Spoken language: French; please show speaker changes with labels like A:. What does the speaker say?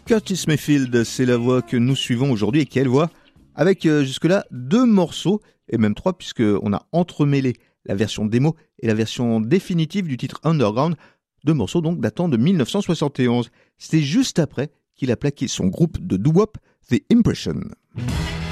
A: Curtis Mayfield, c'est la voix que nous suivons aujourd'hui. Et quelle voix? Avec jusque-là 2 morceaux, et même 3, puisqu'on a entremêlé la version démo et la version définitive du titre Underground, 2 morceaux donc datant de 1971. C'était juste après qu'il a plaqué son groupe de doo-wop, The Impression.